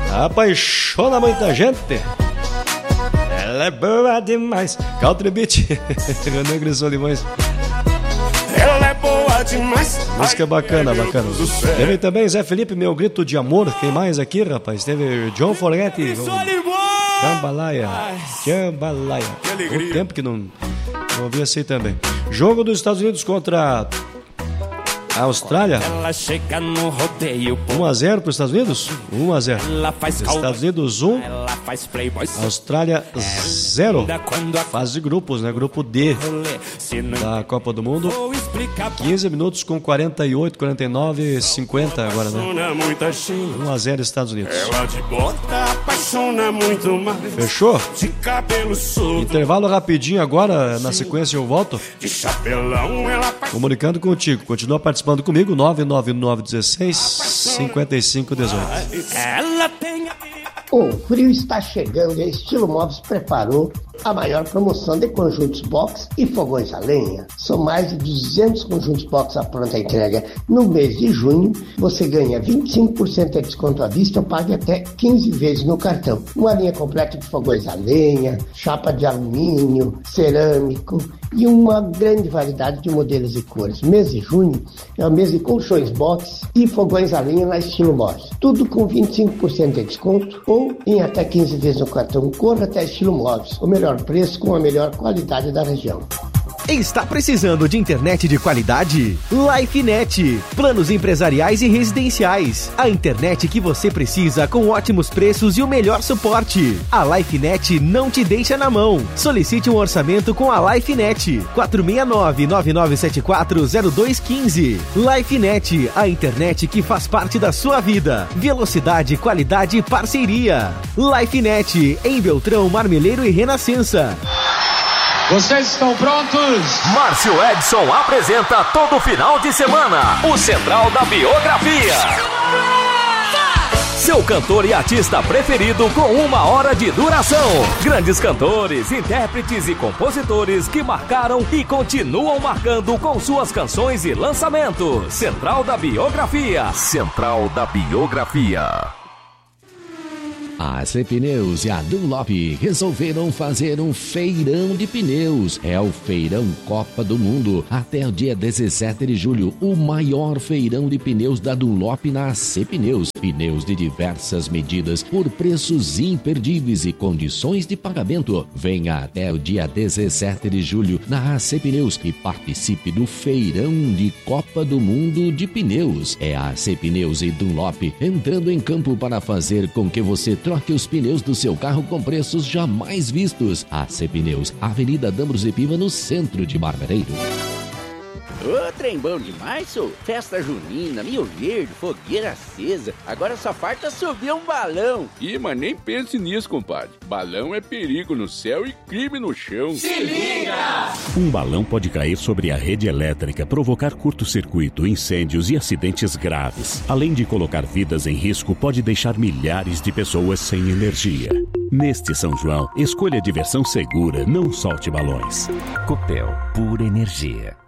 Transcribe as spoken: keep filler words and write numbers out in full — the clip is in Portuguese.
Apaixona muita gente. Ela é boa demais. Caltribit, Renan Grisol Limões. Ela é boa demais. Música bacana, bacana. Teve também Zé Felipe, Meu Grito de Amor. Quem mais aqui, rapaz? Teve John Foretti. Jambalaya. Jambalaya. O tempo que não, não ouvi assim também. Jogo dos Estados Unidos contra a Austrália. um a zero para os Estados Unidos? um a zero. Estados Unidos um, Austrália zero. Fase de grupos, né? Grupo D da Copa do Mundo. quinze minutos com quarenta e oito, quarenta e nove, cinquenta agora, né? um a zero Estados Unidos. Fechou? Intervalo rapidinho agora, na sequência eu volto. Comunicando contigo. Continua participando comigo, nove nove nove um seis, cinco cinco um oito. O frio está chegando e a Estilo Móveis preparou a maior promoção de conjuntos box e fogões a lenha. São mais de duzentos conjuntos box à pronta entrega. No mês de junho, você ganha vinte e cinco por cento de desconto à vista ou pague até quinze vezes no cartão. Uma linha completa de fogões a lenha, chapa de alumínio, cerâmico e uma grande variedade de modelos e cores. Mês de junho é o mês de colchões box e fogões a lenha na Estilo Móveis. Tudo com vinte e cinco por cento de desconto ou em até quinze vezes no cartão. Corra até Estilo Móveis, o melhor preço com a melhor qualidade da região. Está precisando de internet de qualidade? LifeNet. Planos empresariais e residenciais. A internet que você precisa com ótimos preços e o melhor suporte. A LifeNet não te deixa na mão. Solicite um orçamento com a LifeNet. quatro seis nove, nove nove sete quatro, zero dois um cinco. LifeNet, a internet que faz parte da sua vida. Velocidade, qualidade e parceria. LifeNet, em Beltrão, Marmeleiro e Renascença. Vocês estão prontos? Márcio Edson apresenta todo final de semana o Central da Biografia. Seu cantor e artista preferido com uma hora de duração. Grandes cantores, intérpretes e compositores que marcaram e continuam marcando com suas canções e lançamentos. Central da Biografia. Central da Biografia. A A C Pneus e a Dunlop resolveram fazer um feirão de pneus. É o Feirão Copa do Mundo. Até o dia dezessete de julho, o maior feirão de pneus da Dunlop na A C Pneus. Pneus de diversas medidas por preços imperdíveis e condições de pagamento. Venha até o dia dezessete de julho na A C Pneus e participe do Feirão de Copa do Mundo de Pneus. É a A C Pneus e Dunlop entrando em campo para fazer com que você troque os pneus do seu carro com preços jamais vistos. A C Pneus, Avenida D'Ambrosio Piva, no centro de Marmeleiro. Ô, trem bom demais, sou. Festa junina, Milho Verde, fogueira acesa. Agora só falta subir um balão. Ih, mas nem pense nisso, compadre. Balão é perigo no céu e crime no chão. Se liga! Um balão pode cair sobre a rede elétrica, provocar curto-circuito, incêndios e acidentes graves. Além de colocar vidas em risco, pode deixar milhares de pessoas sem energia. Neste São João, escolha diversão segura, não solte balões. Copel, pura energia.